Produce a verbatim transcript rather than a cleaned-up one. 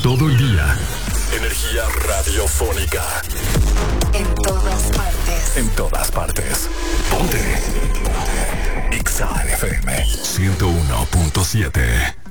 todo el día. Energía radiofónica. En todas partes. En todas partes. Ponte. Ponte. Exa F M ciento uno punto siete.